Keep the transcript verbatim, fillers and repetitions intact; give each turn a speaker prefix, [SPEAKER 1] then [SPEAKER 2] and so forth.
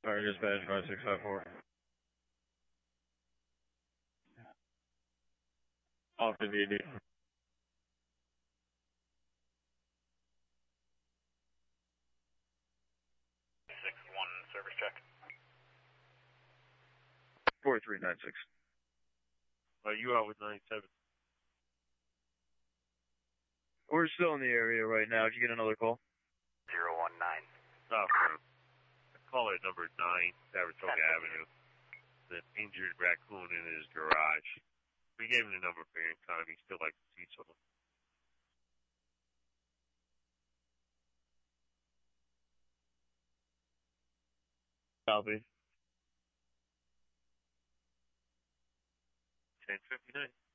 [SPEAKER 1] Fire dispatch five six five four. Off the V D.
[SPEAKER 2] six one service check.
[SPEAKER 1] four three nine six.
[SPEAKER 3] Are you out with ninety-seven?
[SPEAKER 1] We're still in the area right now. Did you get another call?
[SPEAKER 2] zero one nine.
[SPEAKER 3] Oh, for call it number nine, Saratoga Avenue. The injured raccoon in his garage. We gave him the number for income. He'd still like to see someone.
[SPEAKER 1] Copy.
[SPEAKER 3] ten fifty-nine.